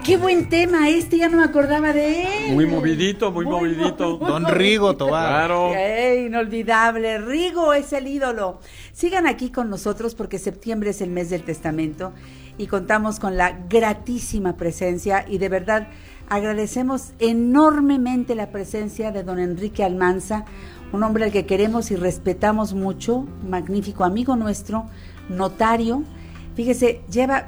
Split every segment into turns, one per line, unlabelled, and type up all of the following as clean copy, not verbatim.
qué buen tema ya no me acordaba de él.
Muy movidito, muy movidito.
Don Rigo Tobar.
Claro.
Inolvidable, Rigo es el ídolo. Sigan aquí con nosotros porque septiembre es el mes del testamento y contamos con la gratísima presencia y de verdad agradecemos enormemente la presencia de don Enrique Almanza, un hombre al que queremos y respetamos mucho, magnífico amigo nuestro, notario. Fíjese, lleva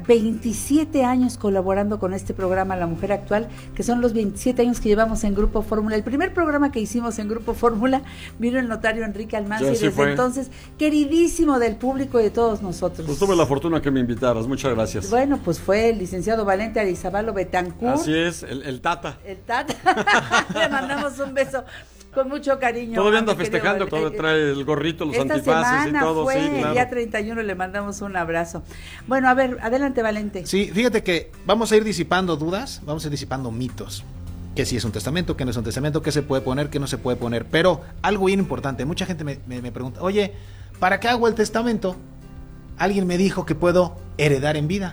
27 años colaborando con este programa La Mujer Actual, que son los 27 años que llevamos en Grupo Fórmula. El primer programa que hicimos en Grupo Fórmula vino el notario Enrique Almanza y desde entonces, queridísimo del público y de todos nosotros.
Pues tuve la fortuna que me invitaras, muchas gracias.
Bueno, pues fue el licenciado Valente Arizabalo Betancourt.
Así es, el Tata.
El Tata, le mandamos un beso. Con mucho cariño.
Todavía anda festejando, todo trae el gorrito, los antifaces y todo.
Fue,
sí, claro.
El día 31 le mandamos un abrazo. Bueno, a ver, adelante, Valente.
Sí, fíjate que vamos a ir disipando dudas, vamos a ir disipando mitos. Que si es un testamento, que no es un testamento, que se puede poner, que no se puede poner. Pero algo bien importante, mucha gente me pregunta, oye, ¿para qué hago el testamento? Alguien me dijo que puedo heredar en vida.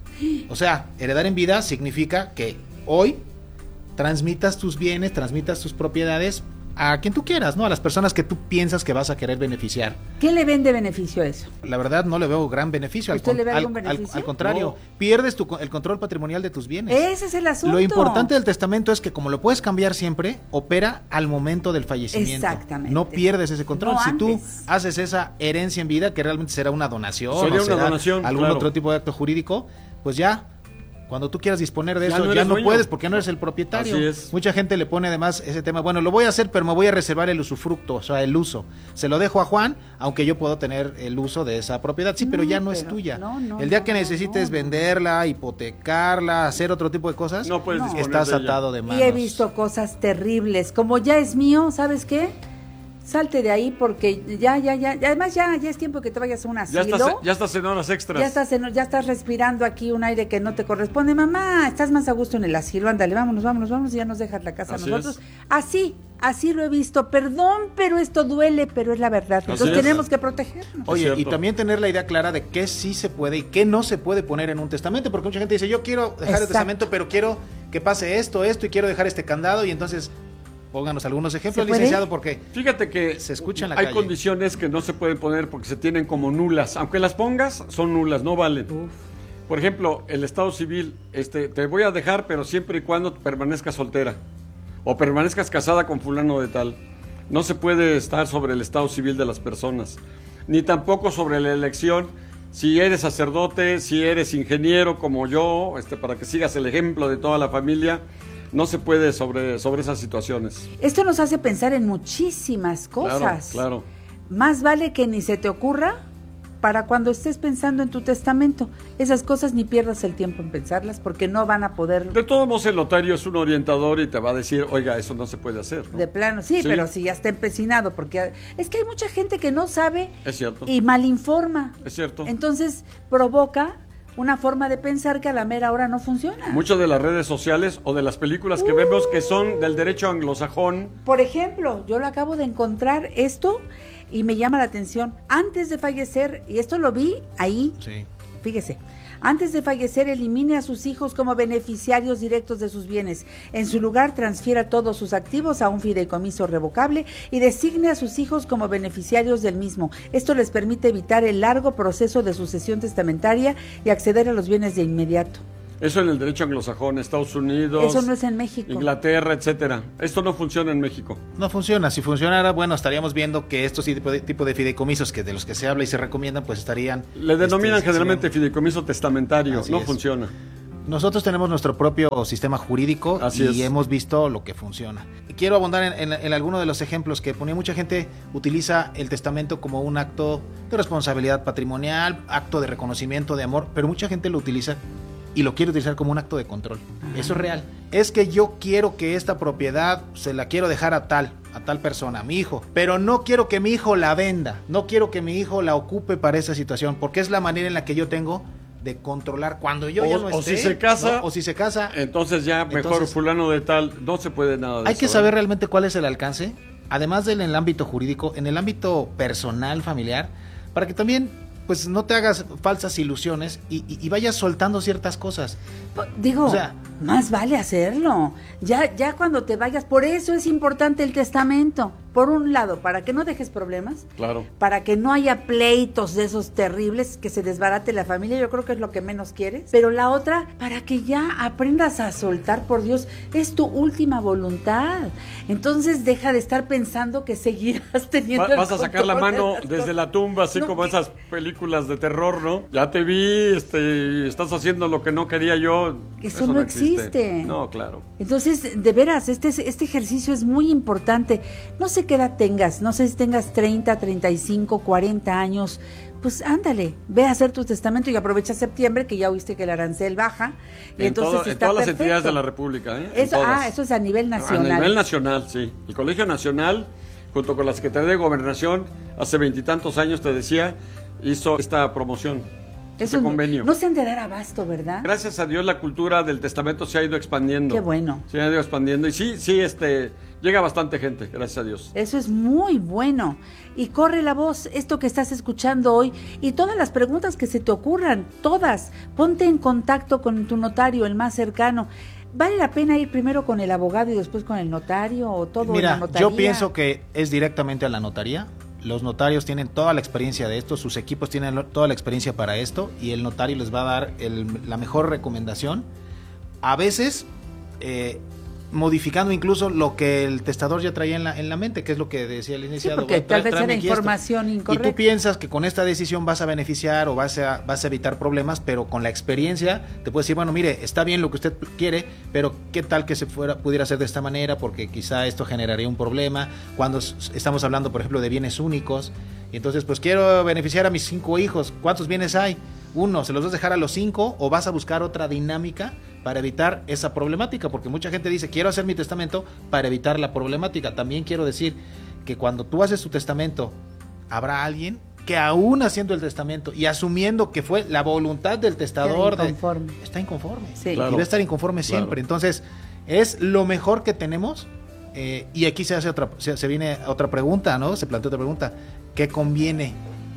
O sea, heredar en vida significa que hoy transmitas tus bienes, transmitas tus propiedades a quien tú quieras, ¿no? A las personas que tú piensas que vas a querer beneficiar.
¿Qué le ven de beneficio a eso?
La verdad no le veo gran beneficio.
¿Usted le ve algún beneficio?
Al contrario, pierdes el control patrimonial de tus bienes.
Ese es el asunto.
Lo importante del testamento es que como lo puedes cambiar siempre, opera al momento del fallecimiento.
Exactamente.
No pierdes ese control.
No
si
antes.
tú haces esa herencia en vida, que realmente será una donación,
sería
o
una donación,
algún
claro.
otro tipo de acto jurídico, pues ya. Cuando tú quieras disponer de eso,
no
ya no
dueño.
puedes porque no eres el propietario.
Así es.
Mucha gente le pone además ese tema, bueno, lo voy a hacer, pero me voy a reservar el usufructo, o sea, el uso. Se lo dejo a Juan, aunque yo puedo tener el uso de esa propiedad. Sí, pero ya no es tuya. El día que necesites venderla, hipotecarla, hacer otro tipo de cosas,
no puedes disponer
estás
de ella.
atado de manos.
Y he visto cosas terribles. Como ya es mío, ¿sabes qué? Salte de ahí porque ya. Además ya es tiempo que te vayas a un asilo.
Ya estás en horas extras.
Ya estás respirando aquí un aire que no te corresponde. Mamá, estás más a gusto en el asilo. Ándale, vámonos. Y ya nos dejas la casa a nosotros. Así lo he visto. Perdón, pero esto duele, pero es la verdad. Entonces tenemos que protegernos.
Oye, y también tener la idea clara de qué sí se puede y qué no se puede poner en un testamento. Porque mucha gente dice, yo quiero dejar el testamento, pero quiero que pase esto, y quiero dejar este candado. Y entonces... Pónganos algunos ejemplos, licenciado, porque
fíjate que
se escucha en la
hay
calle.
condiciones que no se pueden poner porque se tienen como nulas. Aunque las pongas, son nulas, no valen. Por ejemplo, el estado civil, te voy a dejar, pero siempre y cuando permanezcas soltera o permanezcas casada con fulano de tal. No se puede estar sobre el estado civil de las personas, ni tampoco sobre la elección. Si eres sacerdote, si eres ingeniero como yo, para que sigas el ejemplo de toda la familia. No se puede sobre esas situaciones.
Esto nos hace pensar en muchísimas cosas.
Claro.
Más vale que ni se te ocurra para cuando estés pensando en tu testamento. Esas cosas ni pierdas el tiempo en pensarlas porque no van a poder...
De todos modos, el notario es un orientador y te va a decir, oiga, eso no se puede hacer, ¿no?
De plano, sí, pero si ya está empecinado, porque es que hay mucha gente que no sabe y malinforma.
Es cierto.
Entonces provoca una forma de pensar que a la mera hora no funciona.
Muchas de las redes sociales o de las películas que vemos que son del derecho anglosajón.
Por ejemplo, yo lo acabo de encontrar esto y me llama la atención. Antes de fallecer, y esto lo vi ahí, fíjese, antes de fallecer elimine a sus hijos como beneficiarios directos de sus bienes. En su lugar transfiera todos sus activos a un fideicomiso revocable y designe a sus hijos como beneficiarios del mismo. Esto les permite evitar el largo proceso de sucesión testamentaria y acceder a los bienes de inmediato.
Eso en el derecho anglosajón, Estados Unidos.
Eso no es en México.
Inglaterra, etcétera. Esto no funciona en México.
No funciona. Si funcionara, bueno, estaríamos viendo que estos tipo de fideicomisos que de los que se habla y se recomiendan, pues estarían...
Le denominan generalmente fideicomiso testamentario. No funciona.
Nosotros tenemos nuestro propio sistema jurídico y hemos visto lo que funciona. Quiero abundar en alguno de los ejemplos que ponía. Mucha gente utiliza el testamento como un acto de responsabilidad patrimonial, acto de reconocimiento de amor, pero mucha gente lo utiliza y lo quiere utilizar como un acto de control. Eso es real. Es que yo quiero que esta propiedad se la quiero dejar a tal persona, a mi hijo, pero no quiero que mi hijo la venda, no quiero que mi hijo la ocupe para esa situación, porque es la manera en la que yo tengo de controlar cuando yo ya no esté.
O si se casa, entonces ya mejor fulano de tal, no se puede nada de
hay que saber realmente cuál es el alcance, además del en el ámbito jurídico, en el ámbito personal, familiar, para que también pues no te hagas falsas ilusiones y vayas soltando ciertas cosas.
Digo,
o sea,
más vale hacerlo. Ya cuando te vayas, por eso es importante el testamento. Por un lado, para que no dejes problemas,
claro,
para que no haya pleitos de esos terribles, que se desbarate la familia, yo creo que es lo que menos quieres. Pero la otra, para que ya aprendas a soltar, por Dios, es tu última voluntad. Entonces deja de estar pensando que seguirás teniendo
vas a sacar la mano desde la tumba, así como esas películas de terror, ¿no? Ya te vi, estás haciendo lo que no quería yo.
Eso no existe.
No, claro.
Entonces, de veras, este ejercicio es muy importante. No sé qué edad tengas, no sé si tengas 30, 35, 40 años, pues ándale, ve a hacer tu testamento y aprovecha septiembre, que ya oíste que el arancel baja, y entonces está
en todas
perfecto.
Las entidades de la República, ¿eh?
Eso es a nivel nacional.
A nivel nacional, sí. El Colegio Nacional, junto con la Secretaría de Gobernación, hace 20 y tantos años, te decía, hizo esta promoción. Ese convenio.
No se han de dar abasto, ¿verdad?
Gracias a Dios la cultura del testamento se ha ido expandiendo.
Qué bueno.
Se ha ido expandiendo y sí, llega bastante gente, gracias a Dios.
Eso es muy bueno. Y corre la voz, esto que estás escuchando hoy y todas las preguntas que se te ocurran, todas. Ponte en contacto con tu notario, el más cercano. ¿Vale la pena ir primero con el abogado y después con el notario o todo en la notaría?
Yo pienso que es directamente a la notaría. Los notarios tienen toda la experiencia de esto, sus equipos tienen toda la experiencia para esto y el notario les va a dar la mejor recomendación. A veces modificando incluso lo que el testador ya traía en la mente, que es lo que decía el licenciado.
Sí, porque tal vez era información incorrecta.
Y tú piensas que con esta decisión vas a beneficiar o vas a evitar problemas, pero con la experiencia te puedes decir, bueno, mire, está bien lo que usted quiere, pero qué tal que pudiera ser de esta manera, porque quizá esto generaría un problema. Cuando estamos hablando, por ejemplo, de bienes únicos, y entonces pues quiero beneficiar a mis 5 hijos, ¿cuántos bienes hay? Uno, ¿se los vas a dejar a los 5 o vas a buscar otra dinámica para evitar esa problemática? Porque mucha gente dice, quiero hacer mi testamento para evitar la problemática. También quiero decir que cuando tú haces tu testamento, habrá alguien que aún haciendo el testamento y asumiendo que fue la voluntad del testador, está inconforme.
Sí.
Claro. Y va a estar inconforme siempre. Claro. Entonces, es lo mejor que tenemos. Y aquí se viene otra pregunta, ¿no? Se plantea otra pregunta. ¿Qué conviene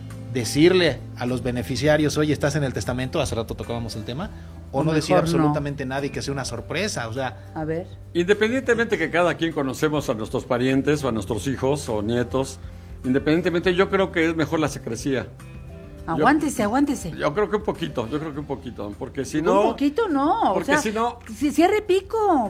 decirle a los beneficiarios, oye, estás en el testamento? Hace rato tocábamos el tema. O no decir absolutamente nada y que sea una sorpresa, o sea...
A ver.
Independientemente que cada quien conocemos a nuestros parientes o a nuestros hijos o nietos, independientemente, yo creo que es mejor la secrecía.
Aguántese.
Yo creo que un poquito, porque si no...
Un poquito no,
porque
o sea,
si no...
Cierre pico,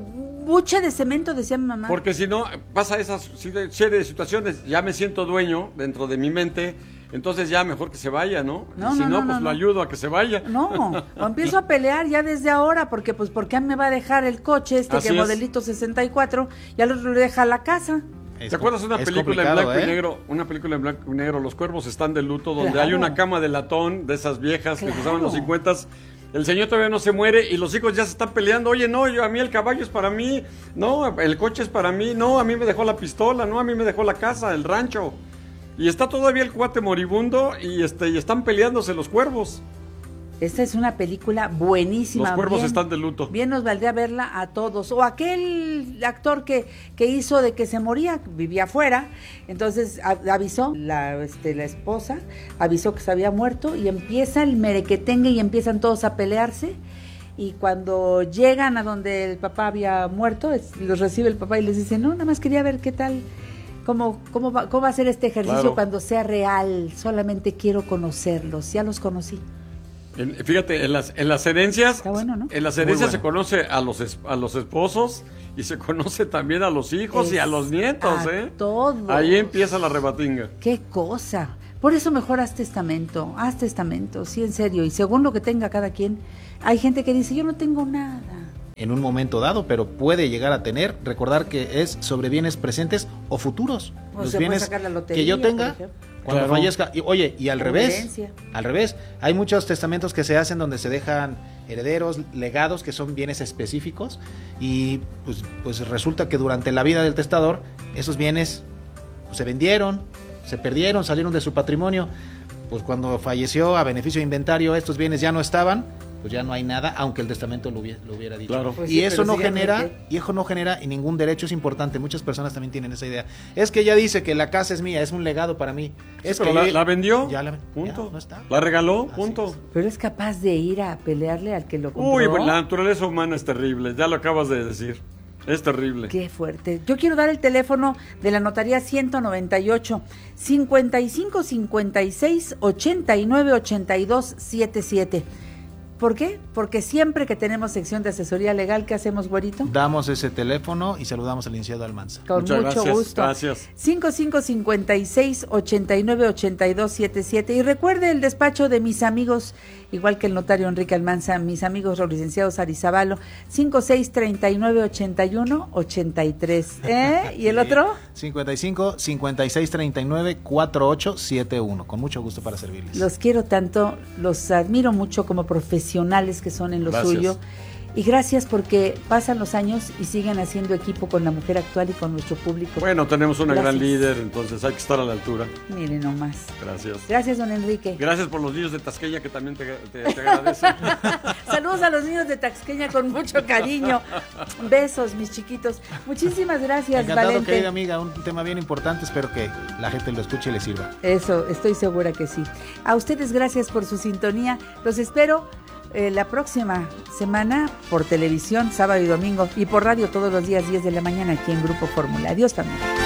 buche de cemento, decía mi mamá.
Porque si no, pasa esas serie de situaciones, ya me siento dueño dentro de mi mente, entonces ya mejor que se vaya, ¿no? Si no, lo ayudo a que se vaya.
No, o empiezo a pelear ya desde ahora, porque pues ¿por qué me va a dejar el coche que modelito 64? Ya lo deja a la casa.
¿Te acuerdas de una película en blanco y negro? Una película en blanco y negro, Los cuervos están de luto, donde hay una cama de latón de esas viejas que usaban los 50s. El señor todavía no se muere y los hijos ya se están peleando. Oye, no, a mí el caballo es para mí. No, el coche es para mí. No, a mí me dejó la pistola. No, a mí me dejó la casa, el rancho. Y está todavía el cuate moribundo y están peleándose los cuervos.
Esta es una película buenísima.
Los cuervos están de luto.
Bien nos valdría verla a todos. O aquel actor que hizo de que se moría, vivía afuera, entonces avisó, la esposa, avisó que se había muerto y empieza el merequetengue y empiezan todos a pelearse. Y cuando llegan a donde el papá había muerto, los recibe el papá y les dice, no, nada más quería ver qué tal, cómo va a ser este ejercicio cuando sea real. Solamente quiero conocerlos, ya los conocí.
Fíjate, en las herencias,
está bueno, ¿no?
En las herencias se conoce a los esposos y se conoce también a los hijos y a los nietos,
todos.
Ahí empieza la rebatinga.
Qué cosa. Por eso mejor haz testamento, sí, en serio. Y según lo que tenga cada quien, hay gente que dice, yo no tengo nada.
En un momento dado, pero puede llegar a tener, recordar que es sobre bienes presentes o futuros.
Los
bienes
sacar la lotería,
que yo tenga cuando fallezca. Y al revés, hay muchos testamentos que se hacen donde se dejan herederos, legados, que son bienes específicos, y pues resulta que durante la vida del testador, esos bienes se vendieron, se perdieron, salieron de su patrimonio. Pues cuando falleció, a beneficio de inventario, estos bienes ya no estaban, pues ya no hay nada, aunque el testamento lo hubiera dicho.
Claro.
Pues
Y
sí,
eso
pero
no
síganme
genera,
que-
y eso no genera ningún derecho. Es importante, muchas personas también tienen esa idea. Es que ella dice que la casa es mía, es un legado para mí. Es
Pero
que
la vendió,
ya
punto.
ya no está.
La regaló,
Así
punto.
es.
Pero es capaz de ir a pelearle al que lo compró.
Uy, pues, la naturaleza humana es terrible, ya lo acabas de decir. Es terrible.
Qué fuerte. Yo quiero dar el teléfono de la notaría 198 55 56 89 82 77. ¿Por qué? Porque siempre que tenemos sección de asesoría legal, ¿qué hacemos, güerito?
Damos ese teléfono y saludamos al licenciado Almanza.
Con
Muchas
mucho
gracias,
gusto.
gracias.
55 56 89 82 77. Y recuerde el despacho de mis amigos, igual que el notario Enrique Almanza, mis amigos los licenciados Arizabalo, 56 39 81 83. ¿Y el otro?
55 56 39 48 71. Con mucho gusto para servirles.
Los quiero tanto, los admiro mucho como profesionales que son en lo
Gracias.
suyo. Y gracias porque pasan los años y siguen haciendo equipo con la mujer actual y con nuestro público.
Bueno, tenemos una gran
Gracias.
líder, entonces hay que estar a la altura.
Miren nomás.
Gracias.
Gracias, don Enrique.
Gracias por los niños de Tasqueña que también te agradecen.
Saludos a los niños de Taxqueña con mucho cariño. Besos, mis chiquitos. Muchísimas gracias,
Encantado,
Valente.
querida amiga, un tema bien importante, espero que la gente lo escuche y le sirva.
Eso, estoy segura que sí. A ustedes gracias por su sintonía. Los espero la próxima semana por televisión, sábado y domingo, y por radio todos los días 10 de la mañana aquí en Grupo Fórmula. Adiós, familia.